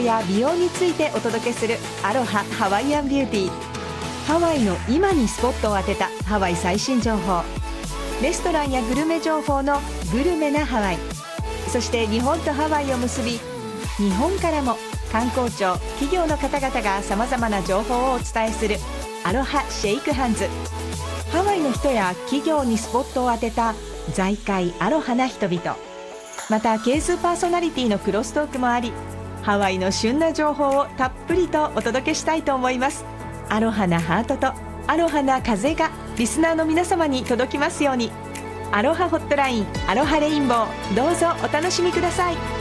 や美容についてお届けするアロハハワイアンビューティー。ハワイの今にスポットを当てたハワイ最新情報、レストランやグルメ情報のグルメなハワイ、そして日本とハワイを結び、日本からも観光庁、企業の方々がさまざまな情報をお伝えするアロハシェイクハンズ。ハワイの人や企業にスポットを当てた財界アロハな人々、またケースパーソナリティのクロストークもあり、ハワイの旬な情報をたっぷりとお届けしたいと思います。アロハなハートとアロハな風がリスナーの皆様に届きますように。アロハホットライン、アロハレインボー、どうぞお楽しみください。